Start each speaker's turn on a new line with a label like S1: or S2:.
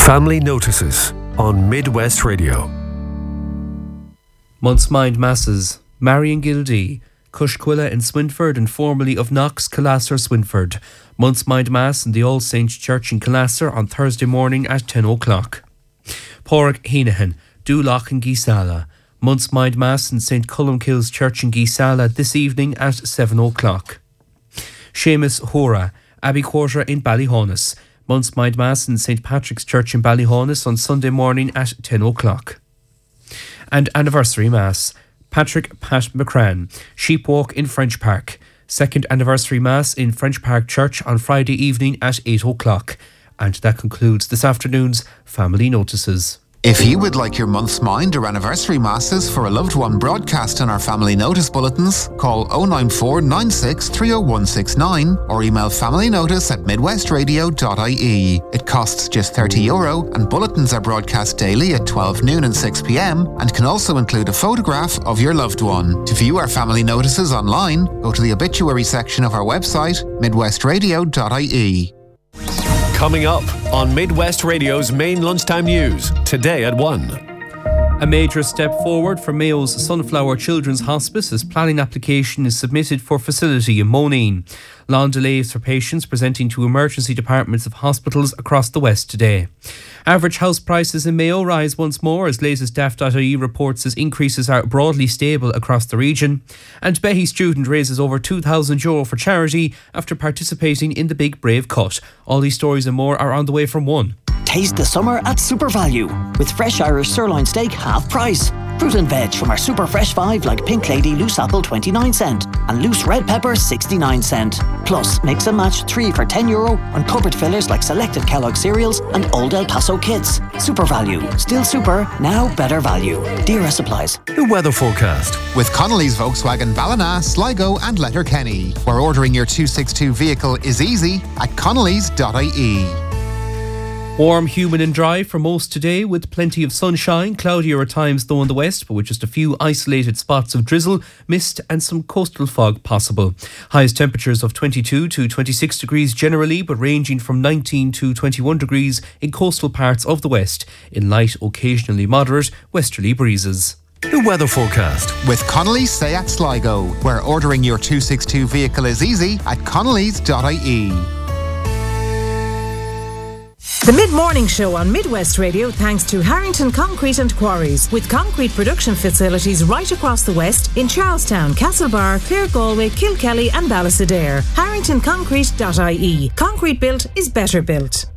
S1: Family Notices on Midwest Radio.
S2: Month's Mind Masses, Marion Gildee, Cushquilla in Swinford and formerly of Knox, Killasser, Swinford. Month's Mind Mass in the All Saints Church in Killasser on Thursday morning at 10 o'clock. Porrick Heenahan, Dúlach in Geesala. Month's Mind Mass in St. Columkille's Church in Geesala this evening at 7 o'clock. Seamus Hora, Abbey Quarter in Ballyhonus. Month's Mind Mass in St. Patrick's Church in Ballyhonus on Sunday morning at 10 o'clock. And Anniversary Mass, Patrick Pat McCran, Sheep Walk in French Park. Second Anniversary Mass in French Park Church on Friday evening at 8 o'clock. And that concludes this afternoon's Family Notices.
S3: If you would like your month's mind or anniversary masses for a loved one broadcast in our family notice bulletins, call 094 96 30169 or email familynotice@midwestradio.ie. It costs just €30 and bulletins are broadcast daily at 12 noon and 6 p.m. and can also include a photograph of your loved one. To view our family notices online, go to the obituary section of our website, midwestradio.ie.
S1: Coming up on Midwest Radio's main lunchtime news, today at 1.
S2: A major step forward for Mayo's Sunflower Children's Hospice as planning application is submitted for facility in Moneen. Long delays for patients presenting to emergency departments of hospitals across the West today. Average house prices in Mayo rise once more as latest Daft.ie reports as increases are broadly stable across the region. And Behy student raises over €2,000 for charity after participating in the Big Brave Cut. All these stories and more are on the way from 1.
S4: Taste the summer at Super Value with fresh Irish sirloin steak half price. Fruit and veg from our super fresh 5 like Pink Lady loose apple 29 cent and loose red pepper 69 cent. Plus mix and match 3 for €10 on cupboard fillers like selected Kellogg cereals and Old El Paso kits. Super Value, still super, now better value. DRS supplies.
S1: The weather forecast
S3: with Connolly's Volkswagen Ballina, Sligo and Letterkenny, where ordering your 262 vehicle is easy at connolly's.ie.
S2: Warm, humid and dry for most today with plenty of sunshine, cloudier at times though in the west, but with just a few isolated spots of drizzle, mist and some coastal fog possible. Highest temperatures of 22 to 26 degrees generally, but ranging from 19 to 21 degrees in coastal parts of the west, in light, occasionally moderate westerly breezes.
S1: The weather forecast
S3: with Connolly's Seat Sligo, where ordering your 262 vehicle is easy at connolly's.ie.
S5: The Mid-Morning Show on Midwest Radio thanks to Harrington Concrete and Quarries, with concrete production facilities right across the West in Charlestown, Castlebar, Clare Galway, Kilkelly and Ballysadare. HarringtonConcrete.ie. Concrete built is better built.